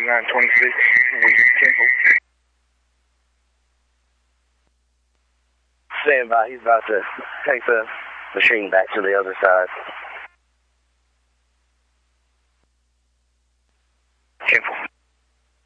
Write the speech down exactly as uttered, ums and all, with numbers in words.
nine twenty-six. Stand by. He's about to take the machine back to the other side.